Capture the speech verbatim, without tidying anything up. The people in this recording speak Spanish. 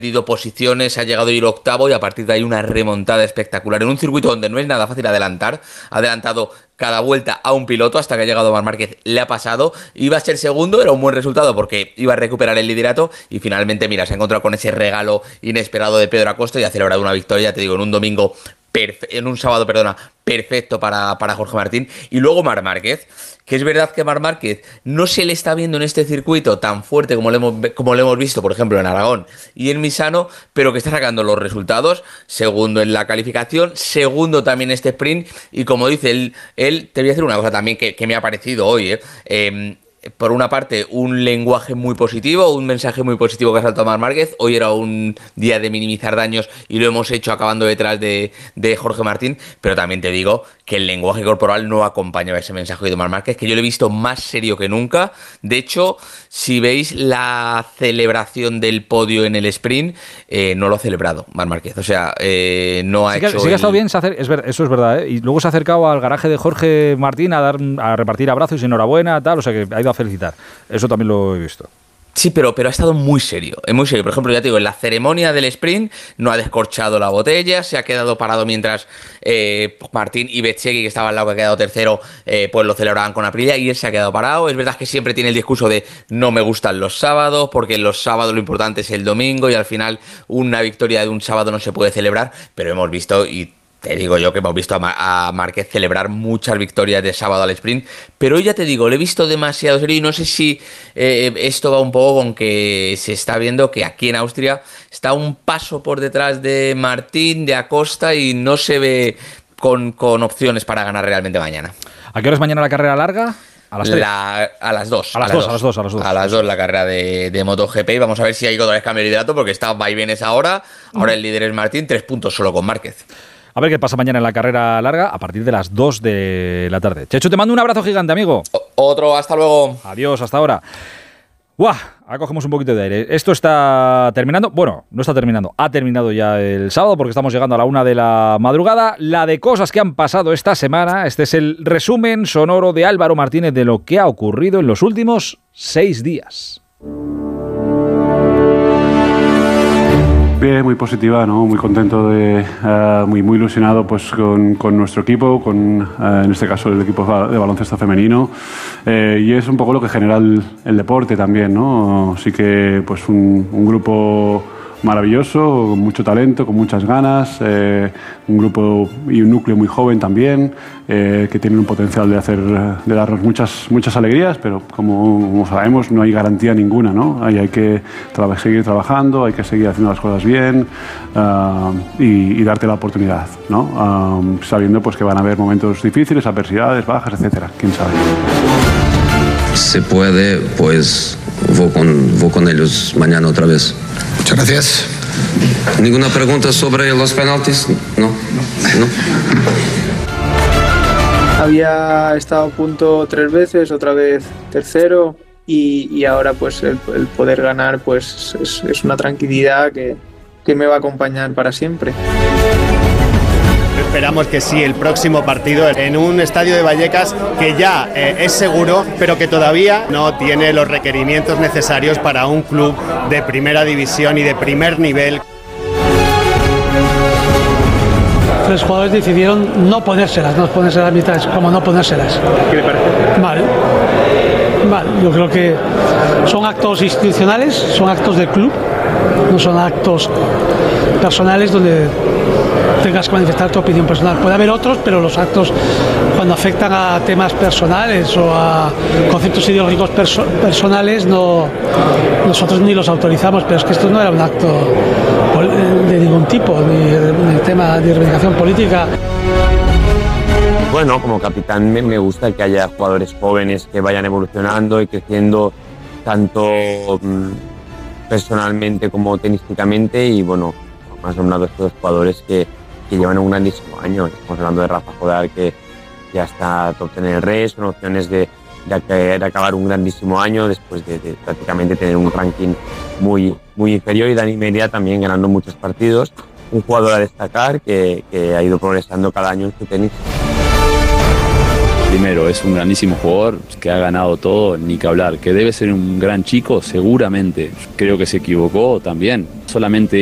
perdido posiciones, ha llegado a ir octavo y a partir de ahí una remontada espectacular en un circuito donde no es nada fácil adelantar. Ha adelantado cada vuelta a un piloto hasta que ha llegado Marc Márquez, le ha pasado, iba a ser segundo, era un buen resultado porque iba a recuperar el liderato y finalmente, mira, se ha encontrado con ese regalo inesperado de Pedro Acosta y ha celebrado una victoria, te digo, en un domingo, perfe- en un sábado, perdona, perfecto para, para Jorge Martín. Y luego Marc Márquez, que es verdad que Marc Márquez no se le está viendo en este circuito tan fuerte como lo hemos, como lo hemos visto, por ejemplo, en Aragón y en Misano, pero que está sacando los resultados, segundo en la calificación, segundo también este sprint, y como dice él, él te voy a decir una cosa también que, que me ha parecido hoy, ¿eh? Eh, por una parte, un lenguaje muy positivo, un mensaje muy positivo que ha saltado Marc Márquez. Hoy era un día de minimizar daños y lo hemos hecho acabando detrás de, de Jorge Martín, pero también te digo que el lenguaje corporal no acompañaba ese mensaje de Marc Márquez, que yo lo he visto más serio que nunca. De hecho, si veis la celebración del podio en el sprint, eh, no lo ha celebrado Marc Márquez, o sea, eh, no ha sí que, hecho... Sí que el... ha estado bien, se acer- es ver, eso es verdad, ¿eh? Y luego se ha acercado al garaje de Jorge Martín a, dar, a repartir abrazos y enhorabuena, tal, o sea que ha ido a felicitar. Eso también lo he visto. Sí, pero, pero ha estado muy serio, es muy serio. Por ejemplo, ya te digo, en la ceremonia del sprint no ha descorchado la botella, se ha quedado parado mientras eh, Martín y Bezzecchi, que estaba al lado, que ha quedado tercero, eh, pues lo celebraban con Aprilia, y él se ha quedado parado. Es verdad que siempre tiene el discurso de no me gustan los sábados, porque los sábados lo importante es el domingo y al final una victoria de un sábado no se puede celebrar, pero hemos visto y... Te digo yo que hemos visto a, Mar- a Márquez celebrar muchas victorias de sábado al sprint, pero hoy ya te digo, lo he visto demasiado serio y no sé si eh, esto va un poco con que se está viendo que aquí en Austria está un paso por detrás de Martín, de Acosta, y no se ve con, con opciones para ganar realmente mañana. ¿A qué hora es mañana la carrera larga? A las tres. La, a las dos. A las dos, a las dos, a las dos. A las dos la carrera de, de MotoGP. Y vamos a ver si hay otra vez cambio de liderato, porque está vaivenes ahora. Ahora el líder es Martín, tres puntos solo con Márquez. A ver qué pasa mañana en la carrera larga a partir de las dos de la tarde. Chechu, te mando un abrazo gigante, amigo. O- otro, hasta luego. Adiós, hasta ahora. ¡Guau! Ahora cogemos un poquito de aire. Esto está terminando. Bueno, no está terminando. Ha terminado ya el sábado porque estamos llegando a la una de la madrugada. La de cosas que han pasado esta semana. Este es el resumen sonoro de Álvaro Martínez de lo que ha ocurrido en los últimos seis días. Bien, muy positiva, ¿no? Muy contento, de, uh, muy, muy ilusionado pues, con, con nuestro equipo, con uh, en este caso el equipo de baloncesto femenino. Eh, y es un poco lo que genera el, el deporte también, ¿no? Así que pues un, un grupo maravilloso, con mucho talento, con muchas ganas, eh, un grupo y un núcleo muy joven también, eh, que tienen un potencial de hacer, de darnos muchas, muchas alegrías, pero como, como sabemos no hay garantía ninguna, ¿no? Ahí hay que tra- seguir trabajando, hay que seguir haciendo las cosas bien uh, y, y darte la oportunidad, ¿no? Um, sabiendo pues que van a haber momentos difíciles, adversidades, bajas, etcétera, quién sabe. Se puede, pues voy con, voy con ellos mañana otra vez. Muchas gracias. ¿Ninguna pregunta sobre los penaltis? No. ¿No? Había estado a punto tres veces, otra vez tercero, y, y ahora pues el, el poder ganar pues es, es una tranquilidad que, que me va a acompañar para siempre. Esperamos que sí, el próximo partido en un estadio de Vallecas que ya eh, es seguro, pero que todavía no tiene los requerimientos necesarios para un club de primera división y de primer nivel. Los jugadores decidieron no ponérselas, no ponérselas a mitad, como no ponérselas. ¿Qué le parece? Mal. Mal. Yo creo que son actos institucionales, son actos del club, no son actos personales donde tengas que manifestar tu opinión personal. Puede haber otros, pero los actos cuando afectan a temas personales o a conceptos ideológicos perso- personales no, nosotros ni los autorizamos, pero es que esto no era un acto pol- de ningún tipo, ni el tema de reivindicación política. Bueno, como capitán me, me gusta que haya jugadores jóvenes que vayan evolucionando y creciendo tanto mmm, personalmente como tenísticamente, y bueno, más nombrado estos jugadores que, que llevan un grandísimo año. Estamos hablando de Rafa Jodar, que ya está top ten en el R E S, son opciones de, de, de acabar un grandísimo año después de, de prácticamente tener un ranking muy, muy inferior, y Dani Media también ganando muchos partidos. Un jugador a destacar que, que ha ido progresando cada año en su tenis. Primero, es un grandísimo jugador que ha ganado todo, ni que hablar. Que debe ser un gran chico, seguramente. Creo que se equivocó también. solamente